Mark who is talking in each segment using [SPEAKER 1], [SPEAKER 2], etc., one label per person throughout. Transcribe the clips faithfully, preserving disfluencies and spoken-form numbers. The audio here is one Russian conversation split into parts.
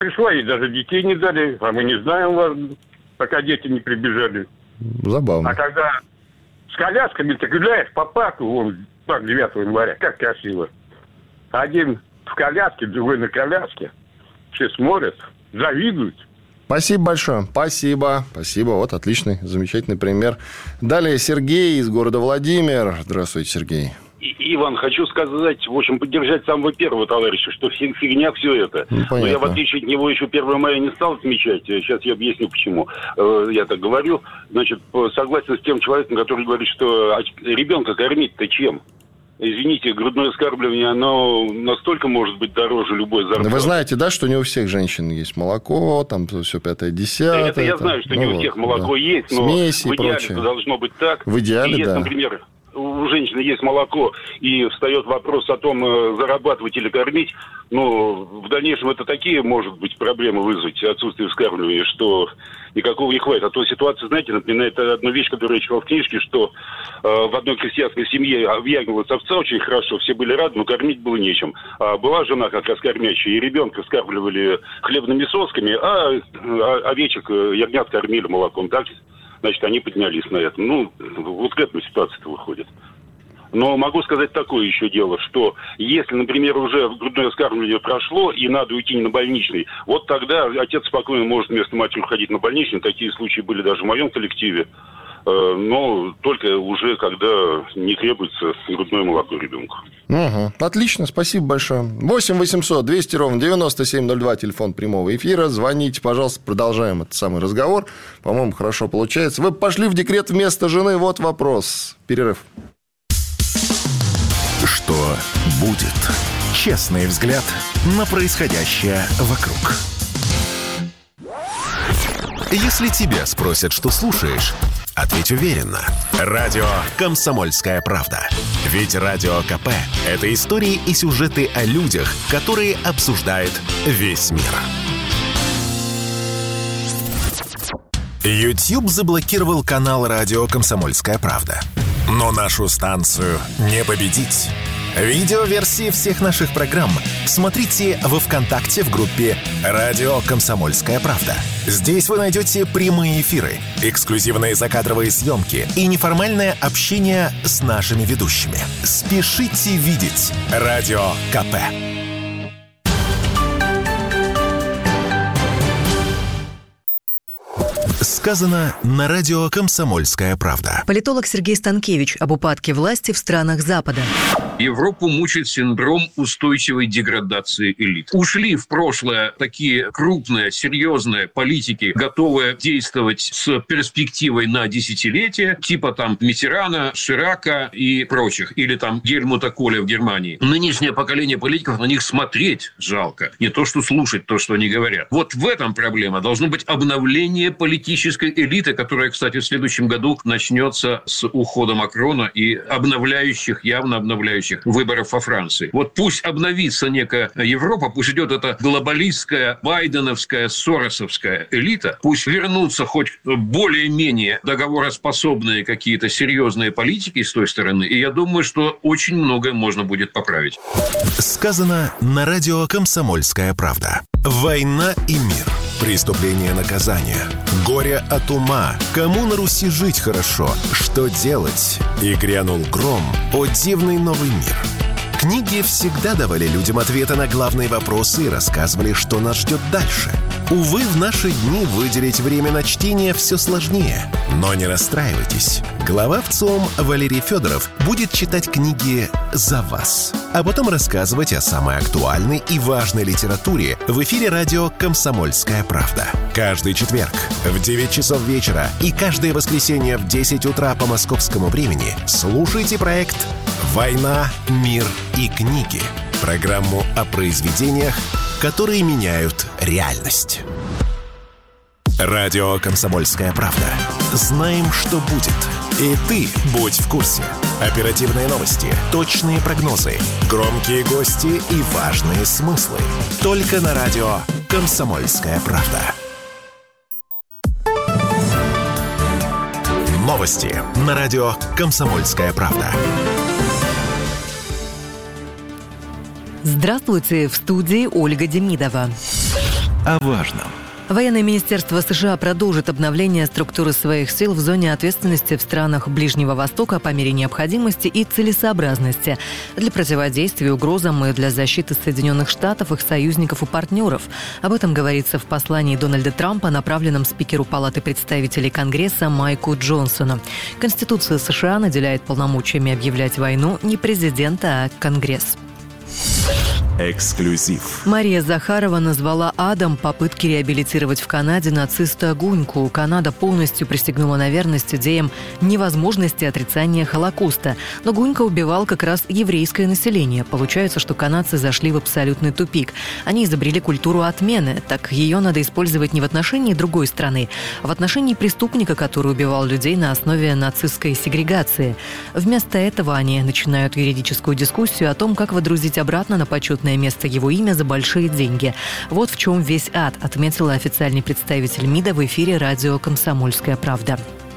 [SPEAKER 1] Пришла и даже детей не дали, а мы не знаем вас, пока дети не прибежали.
[SPEAKER 2] Забавно.
[SPEAKER 1] А когда с колясками, ты гуляешь по парку, вон, парк девятого января, как красиво. Один в коляске, другой на коляске. Все смотрят, завидуют.
[SPEAKER 2] Спасибо большое. Спасибо. Спасибо. Вот отличный, замечательный пример. Далее Сергей из города Владимир. Здравствуйте, Сергей.
[SPEAKER 3] И, Иван, хочу сказать, в общем, поддержать самого первого товарища, что фигня все это.
[SPEAKER 2] Ну,
[SPEAKER 3] но я, в отличие от него, еще первое мая не стал отмечать. Сейчас я объясню, почему я так говорю. Значит, согласен с тем человеком, который говорит, что ребенка кормить-то чем? Извините, грудное вскармливание, оно настолько может быть дороже любой зарплаты.
[SPEAKER 2] Вы знаете, да, что не у всех женщин есть молоко, там все пятое, десятое.
[SPEAKER 3] Это я знаю, что ну, не у всех молоко да. есть, но
[SPEAKER 2] смеси
[SPEAKER 3] в идеале это должно быть так.
[SPEAKER 2] В идеале,
[SPEAKER 3] и если,
[SPEAKER 2] да.
[SPEAKER 3] например, у женщины есть молоко, и встает вопрос о том, зарабатывать или кормить, ну, в дальнейшем это такие, может быть, проблемы вызвать, отсутствие вскармливания, что никакого не хватит. А то ситуация, знаете, напоминает одну вещь, которую я читал в книжке, что э, в одной крестьянской семье объягивалась овца очень хорошо, все были рады, но кормить было нечем. А была жена как раз кормящая, и ребенка вскармливали хлебными сосками, а, а овечек, ягнят кормили молоком, так? Значит, они поднялись на этом. Ну, вот к этому ситуация-то выходит. Но могу сказать такое еще дело, что если, например, уже грудное вскармливание прошло, и надо уйти не на больничный, вот тогда отец спокойно может вместо матери уходить на больничный. Такие случаи были даже в моем коллективе. Но только уже когда не требуется грудное молоко ребенку.
[SPEAKER 2] Угу. Отлично, спасибо большое. восемь восемьсот двести ровно девяносто семь ноль два, телефон прямого эфира. Звоните, пожалуйста, продолжаем этот самый разговор. По-моему, хорошо получается. Вы пошли в декрет вместо жены, вот вопрос. Перерыв.
[SPEAKER 4] Что будет? Честный взгляд на происходящее вокруг. Если тебя спросят, что слушаешь, ответь уверенно. Радио «Комсомольская правда». Ведь Радио КП – это истории и сюжеты о людях, которые обсуждает весь мир. YouTube заблокировал канал «Радио «Комсомольская правда». Но нашу станцию не победить. Видеоверсии всех наших программ смотрите во ВКонтакте в группе «Радио Комсомольская правда». Здесь вы найдете прямые эфиры, эксклюзивные закадровые съемки и неформальное общение с нашими ведущими. Спешите видеть Радио КП. Сказано на радио «Комсомольская правда».
[SPEAKER 5] Политолог Сергей Станкевич об упадке власти в странах Запада.
[SPEAKER 6] Европу мучает синдром устойчивой деградации элит. Ушли в прошлое такие крупные, серьезные политики, готовые действовать с перспективой на десятилетия, типа там Миттерана, Ширака и прочих, или там Гельмута Коля в Германии. Нынешнее поколение политиков, на них смотреть жалко. Не то, что слушать то, что они говорят. Вот в этом проблема. Должно быть обновление политической элиты, которая, кстати, в следующем году начнется с ухода Макрона и обновляющих, явно обновляющих выборов во Франции. Вот пусть обновится некая Европа, пусть идет эта глобалистская, байденовская, соросовская элита, пусть вернутся хоть более-менее договороспособные какие-то серьезные политики с той стороны, и я думаю, что очень многое можно будет поправить.
[SPEAKER 4] Сказано на радио «Комсомольская правда». Война и мир. Преступление, наказание. Горе от ума. Кому на Руси жить хорошо? Что делать? И грянул гром. О, дивный новый мир. Книги всегда давали людям ответы на главные вопросы и рассказывали, что нас ждет дальше. Увы, в наши дни выделить время на чтение все сложнее. Но не расстраивайтесь. Глава ВЦИОМ Валерий Федоров будет читать книги за вас, а потом рассказывать о самой актуальной и важной литературе в эфире радио «Комсомольская правда». Каждый четверг в девять часов вечера и каждое воскресенье в десять утра по московскому времени слушайте проект «Война, мир и книги». Программу о произведениях, которые меняют реальность. Радио «Комсомольская правда». Знаем, что будет. И ты будь в курсе. Оперативные новости, точные прогнозы, громкие гости и важные смыслы. Только на радио «Комсомольская правда». Новости на радио «Комсомольская правда».
[SPEAKER 5] Здравствуйте, в студии Ольга Демидова.
[SPEAKER 4] о важном.
[SPEAKER 5] Военное министерство США продолжит обновление структуры своих сил в зоне ответственности в странах Ближнего Востока по мере необходимости и целесообразности для противодействия угрозам и для защиты Соединенных Штатов, их союзников и партнеров. Об этом говорится в послании Дональда Трампа, направленном спикеру Палаты представителей Конгресса Майку Джонсону. Конституция США наделяет полномочиями объявлять войну не президента, а Конгресс.
[SPEAKER 4] Эксклюзив.
[SPEAKER 5] Мария Захарова назвала адом попытки реабилитировать в Канаде нациста Гуньку. Канада полностью присягнула на верность идеям невозможности отрицания Холокоста. Но Гунька убивал как раз еврейское население. Получается, что канадцы зашли в абсолютный тупик. Они изобрели культуру отмены. Так ее надо использовать не в отношении другой страны, а в отношении преступника, который убивал людей на основе нацистской сегрегации. Вместо этого они начинают юридическую дискуссию о том, как водрузить обратно на почетное место его имя за большие деньги. Вот в чем весь ад, отметила официальный представитель МИДа в эфире радио «Комсомольская правда».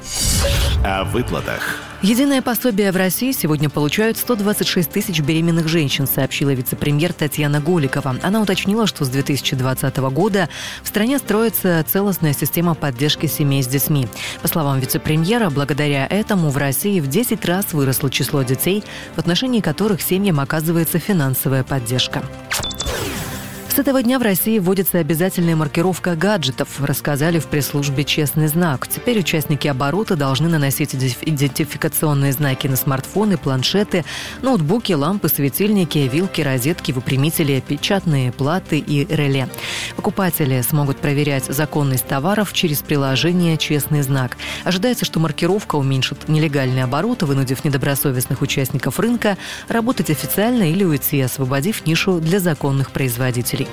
[SPEAKER 4] О выплатах.
[SPEAKER 5] Единое пособие в России сегодня получают сто двадцать шесть тысяч беременных женщин, сообщила вице-премьер Татьяна Голикова. Она уточнила, что с две тысячи двадцатого года в стране строится целостная система поддержки семей с детьми. По словам вице-премьера, благодаря этому в России в десять раз выросло число детей, в отношении которых семьям оказывается финансовая поддержка. С этого дня в России вводится обязательная маркировка гаджетов, рассказали в пресс-службе «Честный знак». Теперь участники оборота должны наносить идентификационные знаки на смартфоны, планшеты, ноутбуки, лампы, светильники, вилки, розетки, выпрямители, печатные платы и реле. Покупатели смогут проверять законность товаров через приложение «Честный знак». Ожидается, что маркировка уменьшит нелегальный оборот, вынудив недобросовестных участников рынка работать официально или уйти, освободив нишу для законных производителей.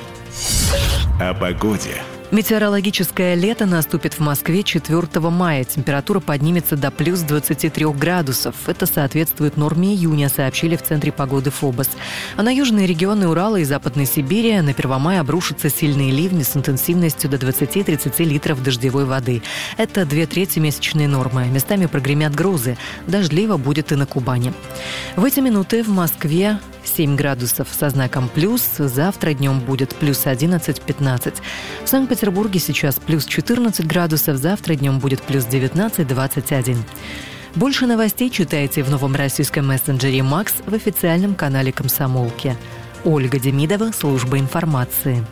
[SPEAKER 4] О погоде.
[SPEAKER 5] Метеорологическое лето наступит в Москве четвёртого мая. Температура поднимется до плюс двадцати трёх градусов. Это соответствует норме июня, сообщили в Центре погоды ФОБОС. А на южные регионы Урала и Западной Сибири на Первомай обрушатся сильные ливни с интенсивностью до двадцати-тридцати литров дождевой воды. Это две трети месячной нормы. Местами прогремят грозы. Дождливо будет и на Кубани. В эти минуты в Москве семь градусов со знаком плюс. Завтра днем будет плюс одиннадцать-пятнадцать. В Санкт-Петербурге сейчас плюс четырнадцать градусов. Завтра днем будет плюс девятнадцать-двадцать один. Больше новостей читайте в новом российском мессенджере «Макс» в официальном канале «Комсомолки». Ольга Демидова, служба информации.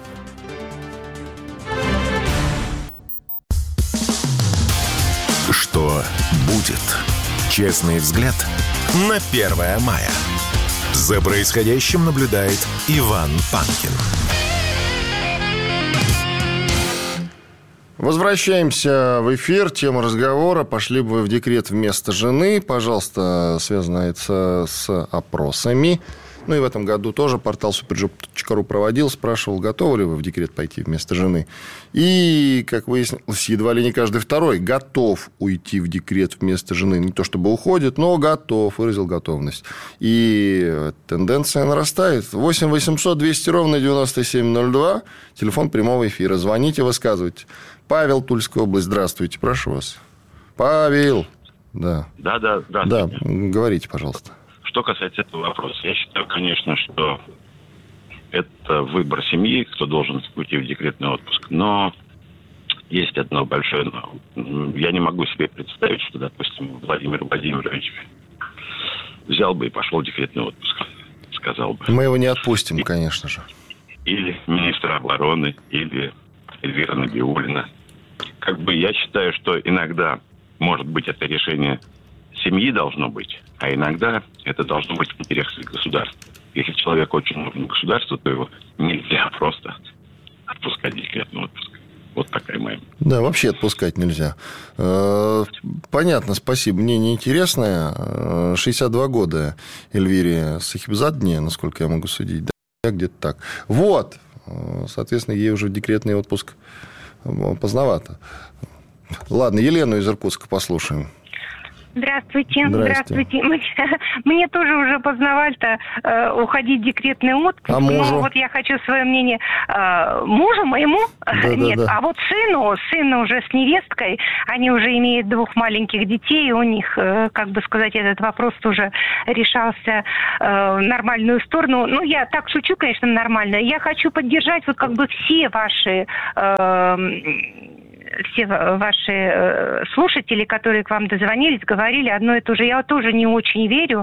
[SPEAKER 4] Что будет? Честный взгляд на первое мая. За происходящим наблюдает Иван Панкин.
[SPEAKER 2] Возвращаемся в эфир. Тема разговора: пошли бы вы в декрет вместо жены? Пожалуйста, связано это с опросами. Ну и в этом году тоже портал суперджоп точка ру проводил, спрашивал, готовы ли вы в декрет пойти вместо жены. И, как выяснилось, едва ли не каждый второй готов уйти в декрет вместо жены. Не то чтобы уходит, но готов, выразил готовность. И тенденция нарастает. восемь восемьсот двести ровно девяносто семь ноль два. Телефон прямого эфира. Звоните, высказывайте. Павел, Тульская область. Здравствуйте, прошу вас. Павел. Да.
[SPEAKER 7] Да, да, да.
[SPEAKER 2] Да, говорите, пожалуйста.
[SPEAKER 7] Что касается этого вопроса, я считаю, конечно, что это выбор семьи, кто должен уйти в декретный отпуск. Но есть одно большое но. Я не могу себе представить, что, допустим, Владимир Владимирович взял бы и пошел в декретный отпуск, сказал бы.
[SPEAKER 2] Мы его не отпустим, и, конечно же.
[SPEAKER 7] Или министра обороны, или Эльвира Набиуллина. Как бы я считаю, что иногда, может быть, это решение семьи должно быть, а иногда это должно быть в интересах государства. Если человек очень нужен государству, то его нельзя просто отпускать в декретный отпуск. Вот такая моя.
[SPEAKER 2] Да, вообще отпускать нельзя. Понятно, спасибо. Мнение интересное. шестьдесят два года Эльвире Сахибзадне, насколько я могу судить. Да, где-то так. Вот. Соответственно, ей уже декретный отпуск поздновато. Ладно, Елену из Иркутска послушаем.
[SPEAKER 8] Здравствуйте.
[SPEAKER 2] Здравствуйте.
[SPEAKER 8] Здравствуйте. Мне тоже уже поздновато э, уходить в декретный отпуск.
[SPEAKER 2] А мужу?
[SPEAKER 8] Ну, вот я хочу свое мнение. Э, мужу моему?
[SPEAKER 2] Да,
[SPEAKER 8] Нет.
[SPEAKER 2] да, да.
[SPEAKER 8] А вот сыну, сыну уже с невесткой, они уже имеют двух маленьких детей, у них, э, как бы сказать, этот вопрос тоже решался э, в нормальную сторону. Ну, я так шучу, конечно, нормально. Я хочу поддержать вот как бы все ваши... Э, все ваши э, слушатели, которые к вам дозвонились, говорили одно и то же. Я тоже не очень верю,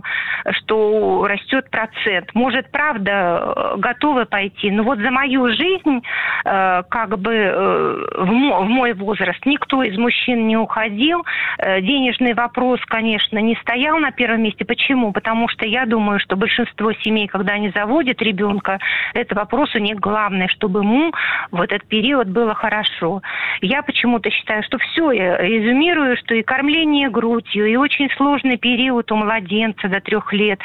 [SPEAKER 8] что растет процент. Может, правда, готовы пойти. Но вот за мою жизнь, э, как бы э, в, мо, в мой возраст, никто из мужчин не уходил. Э, денежный вопрос, конечно, не стоял на первом месте. Почему? Потому что я думаю, что большинство семей, когда они заводят ребенка, это вопрос у них главный, чтобы ему в этот период было хорошо. Я почему-то считаю, что все, я резюмирую, что и кормление грудью, и очень сложный период у младенца до трех лет.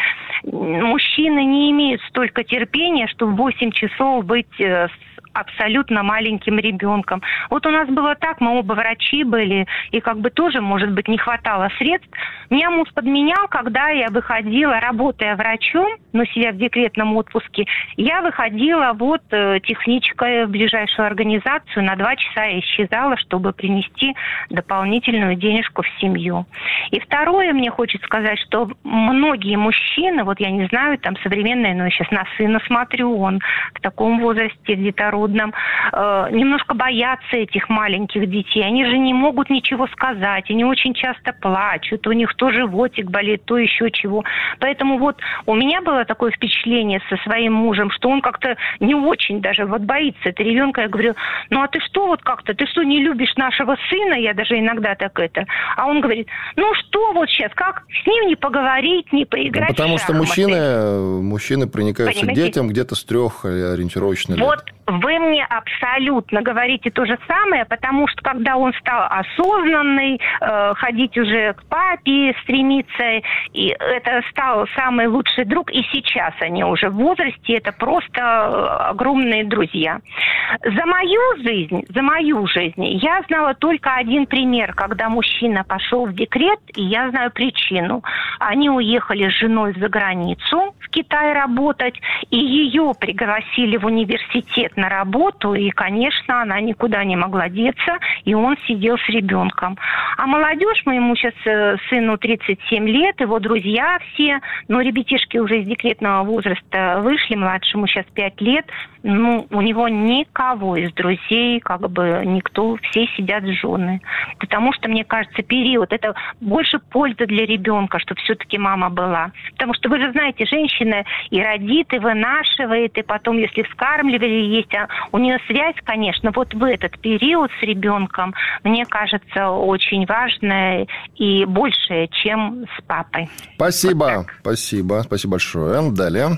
[SPEAKER 8] Мужчины не имеют столько терпения, чтобы в восемь часов быть с абсолютно маленьким ребенком. Вот у нас было так, мы оба врачи были, и как бы тоже, может быть, не хватало средств. Меня муж подменял, когда я выходила, работая врачом, но сидя в декретном отпуске, я выходила вот техничкой в ближайшую организацию, на два часа я исчезала, чтобы принести дополнительную денежку в семью. И второе, мне хочется сказать, что многие мужчины, вот я не знаю, там современные, но я сейчас на сына смотрю, он в таком возрасте где-то родном, э, немножко боятся этих маленьких детей. Они же не могут ничего сказать, они очень часто плачут, у них то животик болит, то еще чего. Поэтому вот у меня было такое впечатление со своим мужем, что он как-то не очень даже вот боится этого ребенка. Я говорю, ну а ты что вот как-то, ты что, не любишь нашего сына? Я даже иногда так это. А он говорит, ну что вот сейчас, как с ним не поговорить, не поиграть
[SPEAKER 2] ну, потому
[SPEAKER 8] в
[SPEAKER 2] что
[SPEAKER 8] шахматы?
[SPEAKER 2] мужчины, мужчины проникаются к
[SPEAKER 8] Понимаете?
[SPEAKER 2] детям где-то с трех ориентировочно лет.
[SPEAKER 8] Вот вы мне абсолютно говорите то же самое, потому что когда он стал осознанный, э, ходить уже к папе, стремиться, и это стал самый лучший друг, и сейчас они уже в возрасте, это просто огромные друзья. За мою жизнь, за мою жизнь я знала только один пример, когда мужчина пошел в декрет, и я знаю причину. Они уехали с женой за границу, в Китай работать, и ее пригласили в университет на работу, и, конечно, она никуда не могла деться, и он сидел с ребенком. А молодежь, моему сейчас сыну тридцать семь лет, его друзья все, но ребятишки уже из декретного возраста вышли, младшему сейчас пять лет, ну, у него никого из друзей, как бы никто, все сидят с женой. Потому что, мне кажется, период, это больше пользы для ребенка, чтобы все-таки мама была. Потому что вы же знаете, женщина и родит, и вынашивает, и потом, если вскармливали, есть, а у нее связь, конечно, вот в этот период с ребенком, мне кажется, очень важная и большая, чем с папой.
[SPEAKER 2] Спасибо,
[SPEAKER 8] вот
[SPEAKER 2] спасибо, спасибо большое. Далее.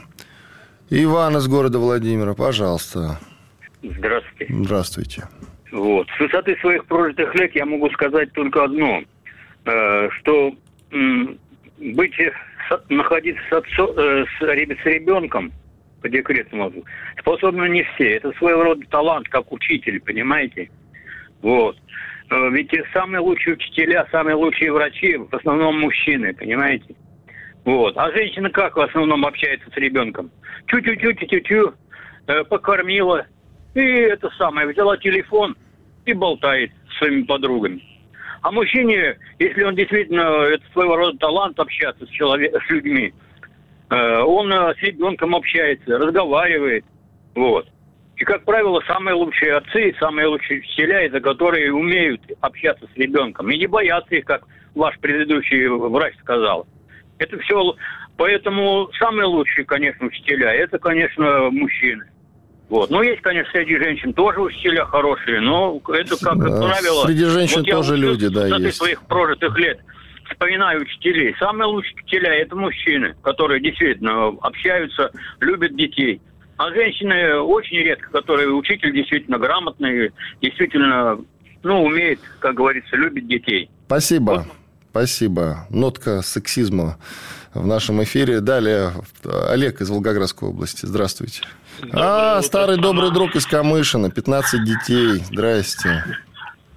[SPEAKER 2] Иван из города Владимира, пожалуйста.
[SPEAKER 9] Здравствуйте.
[SPEAKER 2] Здравствуйте.
[SPEAKER 9] Вот. С высоты своих прожитых лет я могу сказать только одно, э, что м, быть, с, находиться с, отцом, э, с, с ребенком по декретному способны не все. Это своего рода талант, как учитель, понимаете? Вот. Э, ведь самые лучшие учителя, самые лучшие врачи в основном мужчины, понимаете? Вот. А женщина как в основном общается с ребенком? Чу-чу-чу-чу-чу-чу, э, покормила, и это самое, взяла телефон и болтает с своими подругами. А мужчине, если он действительно, это своего рода талант общаться с, человек, с людьми, э, он э, с ребенком общается, разговаривает, вот. И, как правило, самые лучшие отцы, самые лучшие учителя, это которые умеют общаться с ребенком. И не боятся их, как ваш предыдущий врач сказал. Это все... Поэтому самые лучшие, конечно, учителя, это, конечно, мужчины. Вот. Ну, есть, конечно, среди женщин тоже учителя хорошие, но это, как, как правило...
[SPEAKER 2] Среди женщин
[SPEAKER 9] вот
[SPEAKER 2] тоже
[SPEAKER 9] я
[SPEAKER 2] люди, да, есть.
[SPEAKER 9] своих прожитых лет вспоминаю учителей. Самые лучшие учителя – это мужчины, которые действительно общаются, любят детей. А женщины очень редко, которые учитель действительно грамотный, действительно, ну, умеет, как говорится, любит детей.
[SPEAKER 2] Спасибо.
[SPEAKER 9] Вот.
[SPEAKER 2] Спасибо. Нотка сексизма в нашем эфире. Далее Олег из Волгоградской области. Здравствуйте.
[SPEAKER 10] Доброе
[SPEAKER 2] а,
[SPEAKER 10] утро,
[SPEAKER 2] старый
[SPEAKER 10] страна.
[SPEAKER 2] добрый друг из Камышина. пятнадцать детей. Здрасте.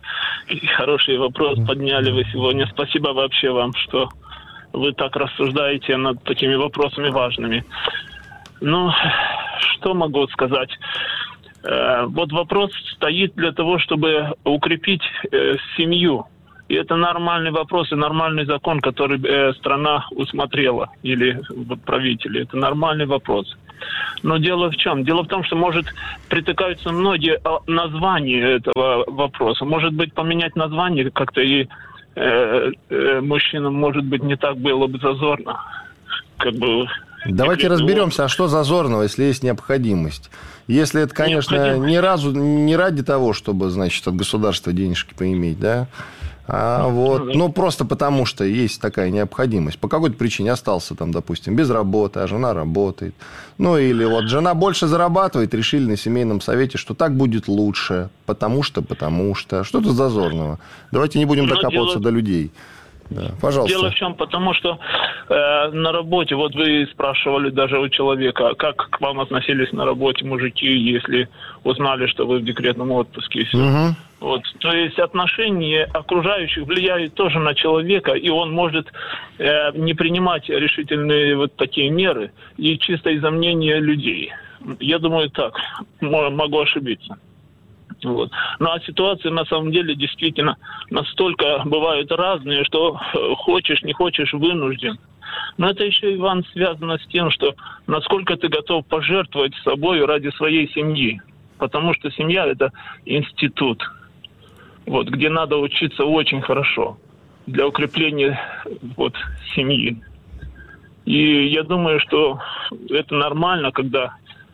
[SPEAKER 10] хороший вопрос подняли вы сегодня. Спасибо вообще вам, что вы так рассуждаете над такими вопросами важными. Ну, что могу сказать? Вот вопрос стоит для того, чтобы укрепить семью. И это нормальный вопрос и нормальный закон, который э, страна усмотрела, или правители. Это нормальный вопрос. Но дело в чем? Дело в том, что, может, притыкаются многие названия этого вопроса. Может быть, поменять название как-то и э, э, мужчинам, может быть, не так было бы зазорно. Как бы...
[SPEAKER 2] Давайте разберемся, а что зазорного, если есть необходимость? Если это, конечно, ни разу не ради того, чтобы, значит, от государства денежки поиметь, да? А вот, ну, просто потому, что есть такая необходимость. По какой-то причине остался там, допустим, без работы, а жена работает. Ну, или вот жена больше зарабатывает, решили на семейном совете, что так будет лучше, потому что, потому что. Что тут зазорного? Давайте не будем докапываться дело... до людей. Да, пожалуйста.
[SPEAKER 10] Дело в чем, потому что э, на работе, вот вы спрашивали даже у человека, как к вам относились на работе мужики, если узнали, что вы в декретном отпуске. И все. Угу. Вот, то есть отношения окружающих влияют тоже на человека, и он может э, не принимать решительные вот такие меры, и чисто из-за мнения людей. Я думаю, так, могу ошибиться. Вот. Ну, а ситуации на самом деле действительно настолько бывают разные, что хочешь, не хочешь, вынужден. Но это еще, Иван, связано с тем, что насколько ты готов пожертвовать собой ради своей семьи. Потому что семья – это институт, вот, где надо учиться очень хорошо для укрепления вот, семьи. И я думаю, что это нормально, когда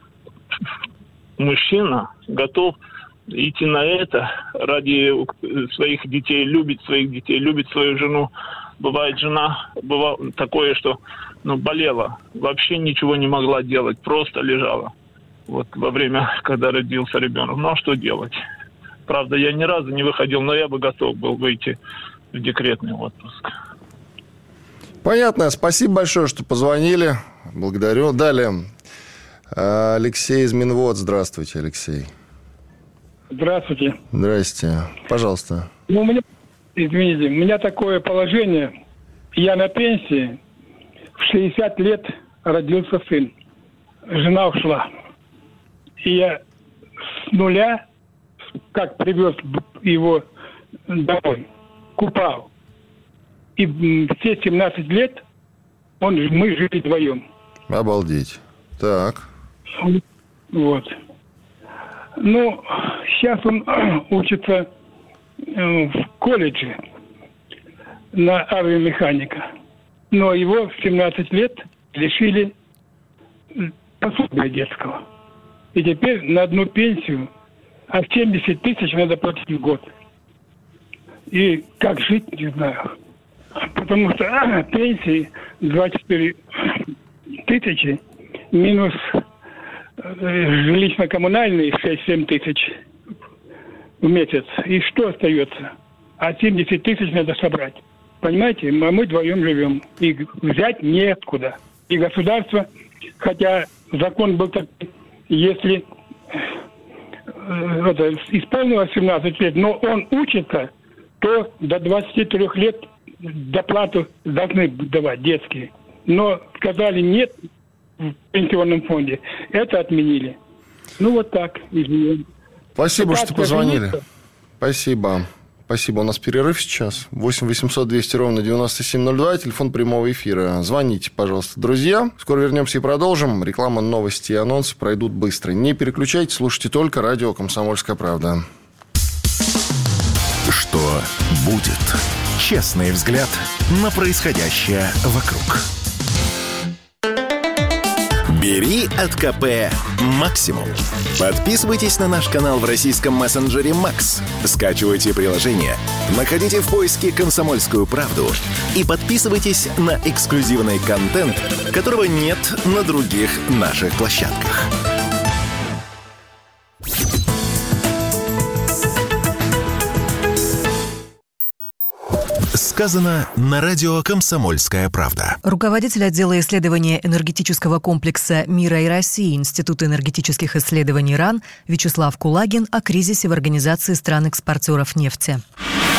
[SPEAKER 10] мужчина готов идти на это ради своих детей, любит своих детей, любит свою жену. Бывает, жена, бывало такое, что ну, болела, вообще ничего не могла делать, просто лежала. Вот во время, когда родился ребенок. Ну, а что делать? Правда, я ни разу не выходил, но я бы готов был выйти в декретный отпуск.
[SPEAKER 2] Понятно. Спасибо большое, что позвонили. Благодарю. Далее. Алексей из Минвод. Здравствуйте, Алексей.
[SPEAKER 11] Здравствуйте.
[SPEAKER 2] Здрасте. Пожалуйста.
[SPEAKER 11] Ну, у меня, извините, у меня такое положение. Я на пенсии. В шестьдесят лет родился сын. Жена ушла. И я с нуля, как привез его домой, купал. И все семнадцать лет он, мы жили вдвоем.
[SPEAKER 2] Обалдеть. Так.
[SPEAKER 11] Вот. Ну, сейчас он учится в колледже на авиамеханика. Но его в семнадцать лет лишили пособия детского. И теперь на одну пенсию, а семьдесят тысяч надо платить в год. И как жить, не знаю. Потому что а, пенсии двадцать четыре тысячи минус жилищно-коммунальные шесть-семь тысяч в месяц. И что остается? А семьдесят тысяч надо собрать. Понимаете? А мы вдвоем живем. И взять неоткуда. И государство, хотя закон был такой, если это, исполнилось семнадцать лет, но он учится, то до двадцати трёх лет доплату должны давать детские. Но сказали нет в пенсионном фонде. Это отменили. Ну, вот так. Извините.
[SPEAKER 2] Спасибо, что позвонили. Спасибо. Спасибо. У нас перерыв сейчас. восемь восемьсот двести ровно девяносто семь ноль два. Телефон прямого эфира. Звоните, пожалуйста, друзья. Скоро вернемся и продолжим. Реклама, новости и анонсы пройдут быстро. Не переключайтесь, слушайте только радио «Комсомольская правда».
[SPEAKER 4] Что будет? Честный взгляд на происходящее вокруг. Бери от ка пэ максимум. Подписывайтесь на наш канал в российском мессенджере Макс. Скачивайте приложение, находите в поиске «Комсомольскую правду» и подписывайтесь на эксклюзивный контент, которого нет на других наших площадках. Сказано на радио «Комсомольская правда».
[SPEAKER 5] Руководитель отдела исследования энергетического комплекса «Мира и России» Института энергетических исследований РАН Вячеслав Кулагин о кризисе в Организации стран-экспортеров нефти.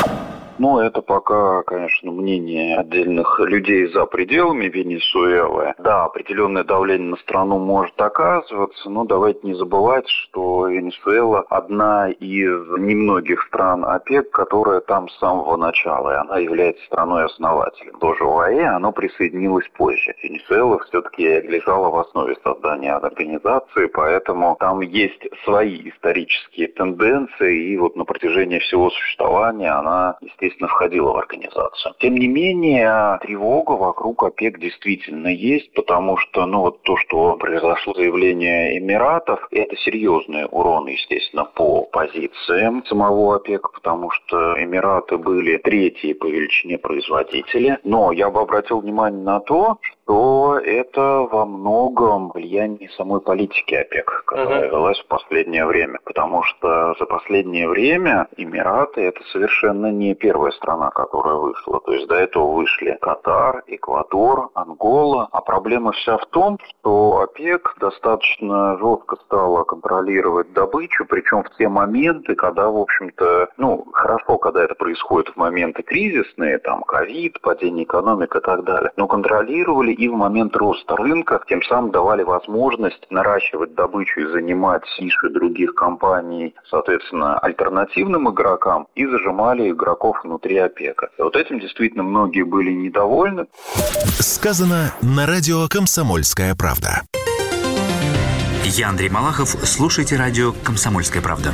[SPEAKER 12] Ну, это пока, конечно, мнение отдельных людей за пределами Венесуэлы. Да, определенное давление на страну может оказываться, но давайте не забывать, что Венесуэла одна из немногих стран ОПЕК, которая там с самого начала, и она является страной-основателем. Тоже ОАЭ, оно присоединилось позже. Венесуэла все-таки лежала в основе создания организации, поэтому там есть свои исторические тенденции, и вот на протяжении всего существования она, естественно, естественно, входила в организацию. Тем не менее, тревога вокруг ОПЕК действительно есть, потому что, ну, вот то, что произошло заявление Эмиратов, это серьезный урон, естественно, по позициям самого ОПЕК, потому что Эмираты были третьи по величине производители. Но я бы обратил внимание на то, что это во многом влияние самой политики ОПЕК, которая велась в последнее время. Потому что за последнее время Эмираты – это совершенно не первая страна, которая вышла. То есть до этого вышли Катар, Эквадор, Ангола. А проблема вся в том, что ОПЕК достаточно жестко стала контролировать добычу, причем в те моменты, когда, в общем-то, ну, хорошо, когда это происходит в моменты кризисные, там, ковид, падение экономики и так далее, но контролировали и в момент роста рынка, тем самым давали возможность наращивать добычу и занимать ниши других компаний, соответственно, альтернативным игрокам, и зажимали игроков внутри ОПЕКа. И вот этим действительно многие были недовольны.
[SPEAKER 4] Сказано на радио «Комсомольская правда».
[SPEAKER 13] Я Андрей Малахов. Слушайте радио «Комсомольская правда».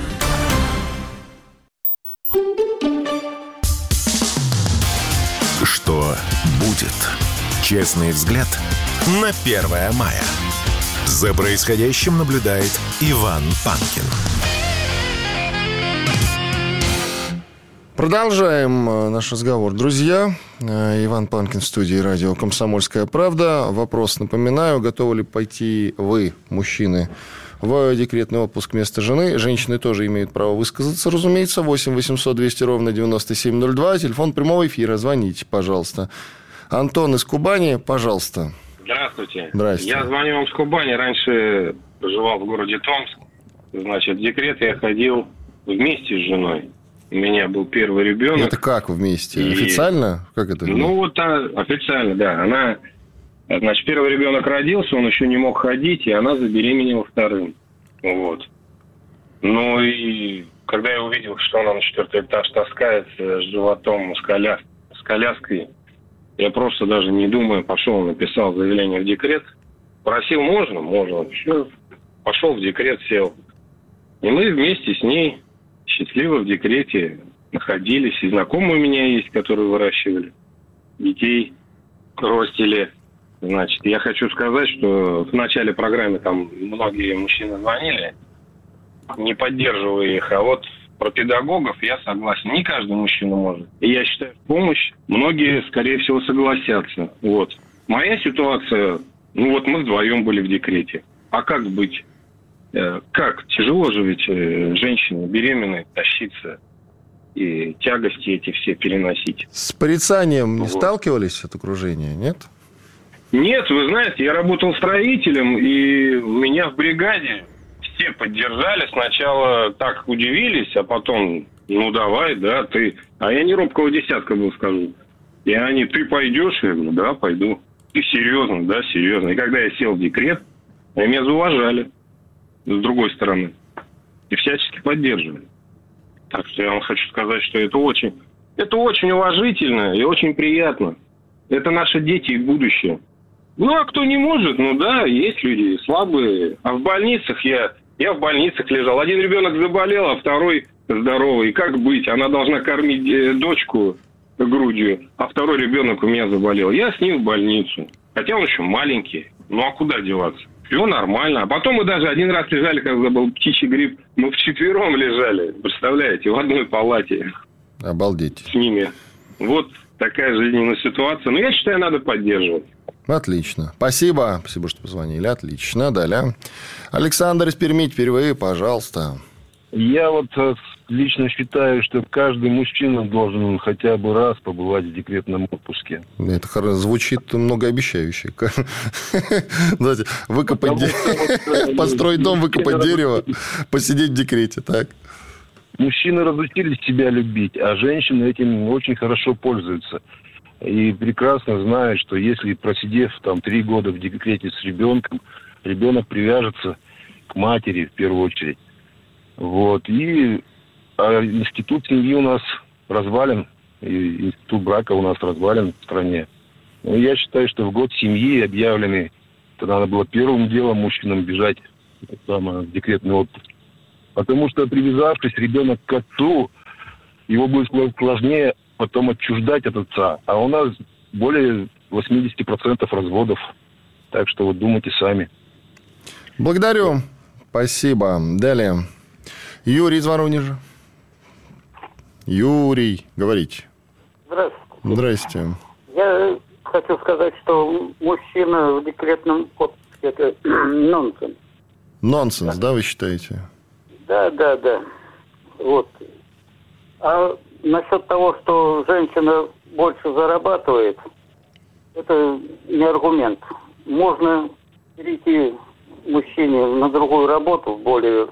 [SPEAKER 4] Что будет? Честный взгляд на первое мая. За происходящим наблюдает Иван Панкин.
[SPEAKER 2] Продолжаем наш разговор, друзья. Иван Панкин в студии радио «Комсомольская правда». Вопрос, напоминаю, готовы ли пойти вы, мужчины, в декретный отпуск вместо жены? Женщины тоже имеют право высказаться, разумеется. восемь восемьсот двести ровно девяносто семь ноль два. Телефон прямого эфира. Звоните, пожалуйста. Антон из Кубани, пожалуйста.
[SPEAKER 14] Здравствуйте.
[SPEAKER 2] Здравствуйте.
[SPEAKER 14] Я звоню вам с Кубани. Раньше проживал в городе Томск. Значит, в декрет я ходил вместе с женой. У меня был первый ребенок.
[SPEAKER 2] Это как вместе?
[SPEAKER 14] И...
[SPEAKER 2] Официально? Как это?
[SPEAKER 14] Ну, вот а, официально, да. Она, значит, первый ребенок родился, он еще не мог ходить, и она забеременела вторым. Вот. Ну, и когда я увидел, что она на четвертый этаж таскается с животом, с, коляс... с коляской, я просто даже не думая пошел, написал заявление в декрет. Просил, можно? Можно. Все. Пошел в декрет, сел. И мы вместе с ней счастливо в декрете находились. И знакомые у меня есть, которые выращивали детей, ростили. Значит, я хочу сказать, что в начале программы там многие мужчины звонили, не поддерживая их. А вот про педагогов я согласен. Не каждый мужчина может. И я считаю, помощь многие, скорее всего, согласятся. Вот. Моя ситуация, ну вот мы вдвоем были в декрете. А как быть? Как? Тяжело же ведь женщине беременной тащиться и тягости эти все переносить.
[SPEAKER 2] С порицанием не
[SPEAKER 14] вот.
[SPEAKER 2] Сталкивались от окружения, нет?
[SPEAKER 14] Нет, вы знаете, я работал строителем, и меня в бригаде все поддержали. Сначала так удивились, а потом, ну давай, да, ты... А я не робкого десятка был, скажу. И они, ты пойдешь? Я говорю, да, пойду. Ты серьезно? Да, серьезно. И когда я сел в декрет, они меня зауважали. С другой стороны. И всячески поддерживали. Так что я вам хочу сказать, что это очень, это очень уважительно и очень приятно. Это наши дети и будущее. Ну, а кто не может, ну да, есть люди слабые. А в больницах я, я в больницах лежал. Один ребенок заболел, а второй здоровый. И как быть? Она должна кормить дочку грудью, а второй ребенок у меня заболел. Я с ним в больницу. Хотя он еще маленький. Ну, а куда деваться? Все нормально. А потом мы даже один раз лежали, когда был птичий грипп. Мы вчетвером лежали, представляете, в одной палате.
[SPEAKER 2] Обалдеть.
[SPEAKER 14] С ними. Вот такая жизненная ситуация. Но я считаю, надо поддерживать.
[SPEAKER 2] Отлично. Спасибо. Спасибо, что позвонили. Отлично. Далее. Александр из Перми, теперь вы, пожалуйста.
[SPEAKER 15] Я вот лично считаю, что каждый мужчина должен хотя бы раз побывать в декретном отпуске.
[SPEAKER 2] Это звучит многообещающе. Давайте, выкопать дерево, построить дом, выкопать дерево, посидеть в декрете, так?
[SPEAKER 15] мужчины разучились себя любить, а женщины этим очень хорошо пользуются. И прекрасно знают, что если, просидев там три года в декрете с ребенком, ребенок привяжется к матери в первую очередь. Вот. И а институт семьи у нас развален, и институт брака у нас развален в стране. Но я считаю, что в год семьи объявленный, то надо было первым делом мужчинам бежать в декретный отпуск. Потому что, привязавшись ребенок к отцу, его будет сложнее потом отчуждать от отца. А у нас более восемьдесят процентов разводов. Так что вот думайте сами.
[SPEAKER 2] Благодарю. Спасибо. Далее. Юрий из Воронежа. Юрий, говорите.
[SPEAKER 16] Здравствуйте.
[SPEAKER 2] Здрасте.
[SPEAKER 16] Я хочу сказать, что мужчина в декретном отпуске – это нонсенс.
[SPEAKER 2] Нонсенс, да, вы считаете?
[SPEAKER 16] Да, да, да. Вот. А насчет того, что женщина больше зарабатывает, это не аргумент. Можно перейти мужчине на другую работу, более,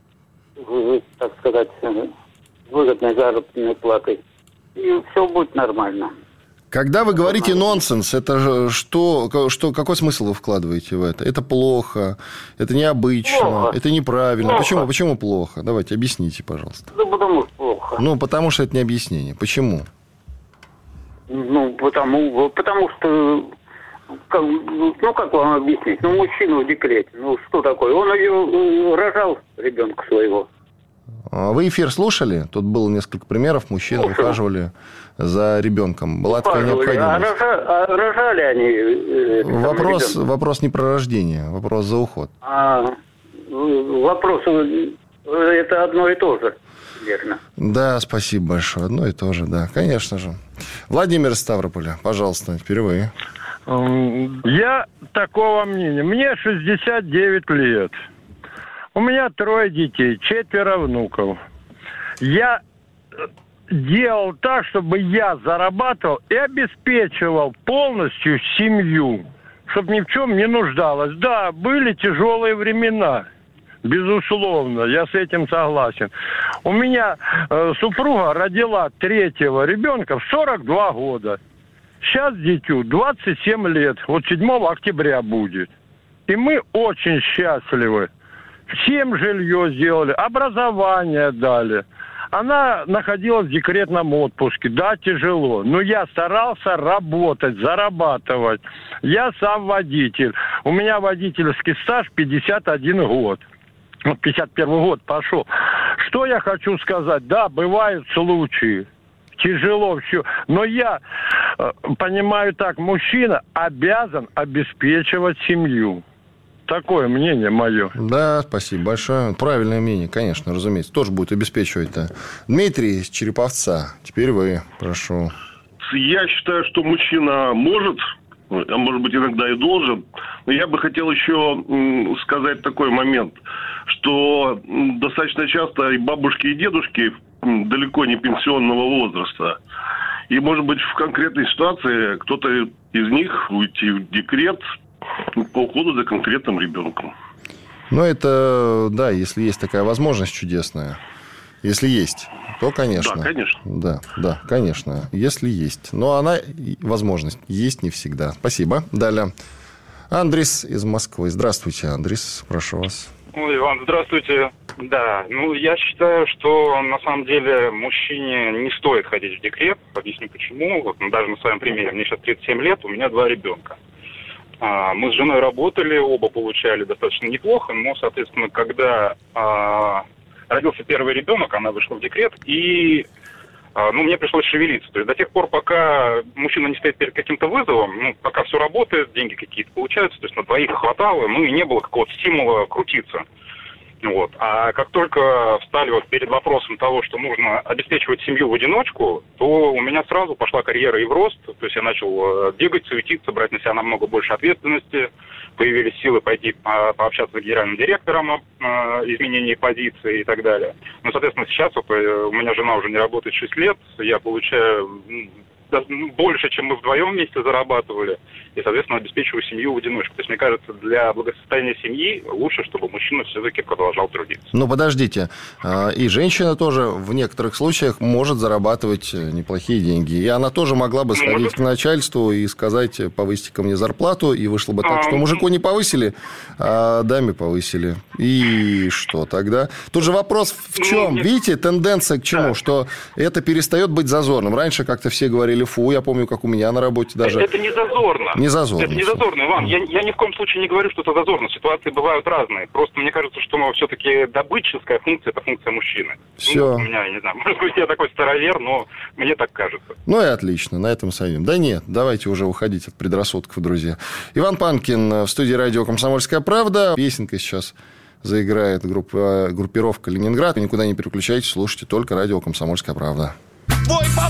[SPEAKER 16] так сказать, выгодной заработной платой, и все будет нормально.
[SPEAKER 2] Когда вы говорите нонсенс, это что, что, какой смысл вы вкладываете в это? Это плохо, это необычно, плохо. Это неправильно. Плохо. Почему, почему плохо? Давайте, объясните, пожалуйста.
[SPEAKER 16] Ну, потому что плохо.
[SPEAKER 2] Ну, потому что это не объяснение. Почему?
[SPEAKER 16] Ну, потому, потому что, как, ну, как вам объяснить? Ну, мужчина в декрете, ну, что такое? Он ее рожал, ребенка своего.
[SPEAKER 2] Вы эфир слушали? Тут было несколько примеров. Мужчины Слушал. ухаживали за ребенком. Была такая необходимость.
[SPEAKER 16] А, рожа, а рожали они?
[SPEAKER 2] Вопрос, вопрос не про рождение, вопрос за уход.
[SPEAKER 16] А, вопрос, это одно и то же, верно?
[SPEAKER 2] Да, спасибо большое. Одно и то же, да, конечно же. Владимир из Ставрополя, пожалуйста, впервые.
[SPEAKER 17] Я такого мнения. Мне шестьдесят девять лет. У меня трое детей, четверо внуков. Я делал так, чтобы я зарабатывал и обеспечивал полностью семью, чтобы ни в чем не нуждалась. Да, были тяжелые времена, безусловно, я с этим согласен. У меня э, супруга родила третьего ребенка в сорок два года. Сейчас дитю двадцать семь лет, вот седьмого октября будет. И мы очень счастливы. Всем жилье сделали, образование дали. Она находилась в декретном отпуске. Да, тяжело. Но я старался работать, зарабатывать. Я сам водитель. У меня водительский стаж пятьдесят один год. Вот пятьдесят первый год пошел. Что я хочу сказать? Да, бывают случаи. Тяжело все. Но я э, понимаю так, мужчина обязан обеспечивать семью. Такое мнение мое.
[SPEAKER 2] Да, спасибо большое. Правильное мнение, конечно, разумеется. Тоже будет обеспечивать-то. Дмитрий из Череповца. Теперь вы, прошу.
[SPEAKER 18] Я считаю, что мужчина может, а может быть, иногда и должен. Но я бы хотел еще сказать такой момент, что достаточно часто и бабушки, и дедушки далеко не пенсионного возраста. И, может быть, в конкретной ситуации кто-то из них уйти в декрет по уходу за конкретным ребенком.
[SPEAKER 2] Ну, это, да, если есть такая возможность чудесная. Если есть, то, конечно.
[SPEAKER 18] Да, конечно.
[SPEAKER 2] Да, да, конечно, если есть. Но она, возможность, есть не всегда. Спасибо. Далее. Андрис из Москвы. Здравствуйте, Андрис. Прошу вас.
[SPEAKER 19] Ой, Иван, здравствуйте. Да, ну, я считаю, что, на самом деле, мужчине не стоит ходить в декрет. Объясню, почему. Вот, ну, даже на своем примере. Мне сейчас тридцать семь лет, у меня два ребенка. А, мы с женой работали, оба получали достаточно неплохо, но, соответственно, когда а, родился первый ребенок, она вышла в декрет, и а, ну, мне пришлось шевелиться. То есть до тех пор, пока мужчина не стоит перед каким-то вызовом, ну, пока все работает, деньги какие-то получаются, то есть на двоих хватало, ну и не было какого-то стимула крутиться. Вот. А как только встали вот перед вопросом того, что нужно обеспечивать семью в одиночку, то у меня сразу пошла карьера и в рост. То есть я начал бегать, суетиться, брать на себя намного больше ответственности. Появились силы пойти пообщаться с генеральным директором о изменении позиции и так далее. Ну, соответственно, сейчас вот у меня жена уже не работает шесть лет. Я получаю больше, чем мы вдвоем вместе зарабатывали, и, соответственно, обеспечиваю семью в одиночку. То есть, мне кажется, для благосостояния семьи лучше, чтобы мужчина все-таки продолжал трудиться.
[SPEAKER 2] Ну, подождите. И женщина тоже в некоторых случаях может зарабатывать неплохие деньги. И она тоже могла бы сходить может. к начальству и сказать, повысьте ко мне зарплату, и вышло бы так, а, что мужику не повысили, а даме повысили. И что тогда? Тут же вопрос в чем? Ну, видите, тенденция к чему? Да. Что это перестает быть зазорным. Раньше как-то все говорили, фу, я помню, как у меня на работе даже...
[SPEAKER 19] Это не зазорно.
[SPEAKER 2] Не зазорно.
[SPEAKER 19] Это не зазорно, Иван. Я, я ни в коем случае не говорю, что это зазорно. Ситуации бывают разные. Просто мне кажется, что ну, все-таки добытческая функция – это функция мужчины.
[SPEAKER 2] Все.
[SPEAKER 19] Ну, у меня, я не знаю, может быть, я такой старовер, но мне так кажется.
[SPEAKER 2] Ну и отлично, на этом самим. Да нет, давайте уже уходить от предрассудков, друзья. Иван Панкин в студии радио «Комсомольская правда». Песенка сейчас заиграет группа, группировка «Ленинград». Никуда не переключайтесь, слушайте только радио «Комсомольская правда».